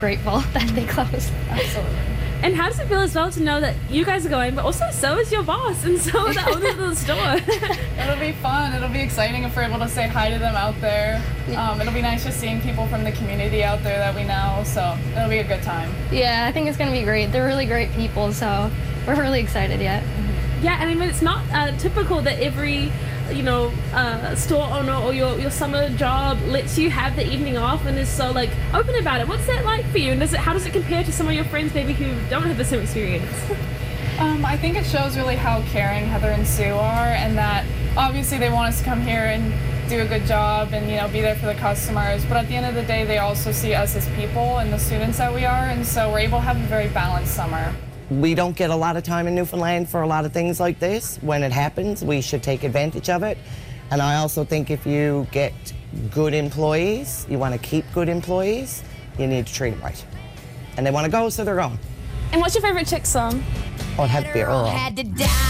grateful that they closed. Absolutely. And how does it feel as well to know that you guys are going, but also so is your boss and so are the owners of the store? It'll be fun. It'll be exciting if we're able to say hi to them out there. It'll be nice just seeing people from the community out there that we know, so it'll be a good time. Yeah, I think it's going to be great. They're really great people, so we're really excited yet. Yeah, and I mean, it's not typical that every, store owner or your summer job lets you have the evening off and is so, like, open about it. What's that like for you? And how does it compare to some of your friends maybe who don't have the same experience? I think it shows really how caring Heather and Sue are, and that obviously they want us to come here and do a good job and, be there for the customers. But at the end of the day, they also see us as people and the students that we are, and so we're able to have a very balanced summer. We don't get a lot of time in Newfoundland for a lot of things like this. When it happens, we should take advantage of it. And I also think if you get good employees, you want to keep good employees, you need to treat them right. And they want to go, so they're going. And what's your favorite Chick song? Oh, it had to be Earl.